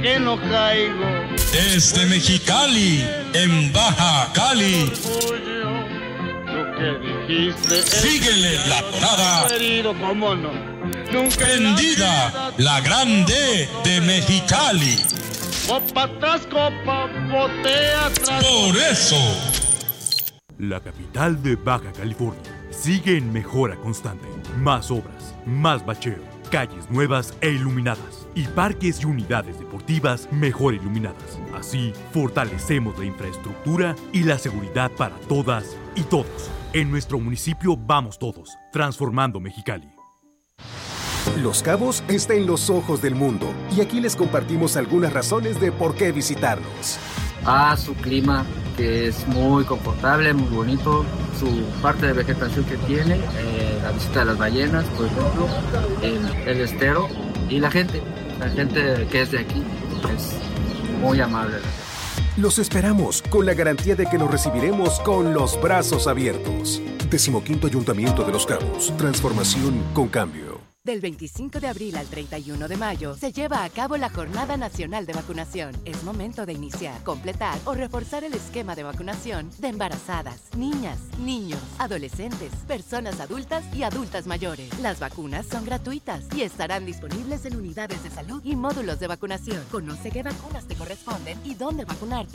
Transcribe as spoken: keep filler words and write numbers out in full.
que no caigo. Desde Mexicali, en Baja Cali. Síguele la parada. ¿Cómo no? Nunca Prendida, la grande de Mexicali. Copa tras copa, botea tras. Por eso. La capital de Baja California sigue en mejora constante. Más obras, más bacheo, calles nuevas e iluminadas y parques y unidades deportivas mejor iluminadas. Así, fortalecemos la infraestructura y la seguridad para todas y todos. En nuestro municipio vamos todos, transformando Mexicali. Los Cabos está en los ojos del mundo y aquí les compartimos algunas razones de por qué visitarnos. Ah, su clima, que es muy confortable, muy bonito, su parte de vegetación que tiene, eh, la visita de las ballenas, por ejemplo, el, el estero y la gente, la gente que es de aquí es muy amable. Los esperamos con la garantía de que los recibiremos con los brazos abiertos. Decimoquinto Ayuntamiento de Los Cabos, transformación con cambio. Del veinticinco de abril al treinta y uno de mayo se lleva a cabo la Jornada Nacional de Vacunación. Es momento de iniciar, completar o reforzar el esquema de vacunación de embarazadas, niñas, niños, adolescentes, personas adultas y adultas mayores. Las vacunas son gratuitas y estarán disponibles en unidades de salud y módulos de vacunación. Conoce qué vacunas te corresponden y dónde vacunarte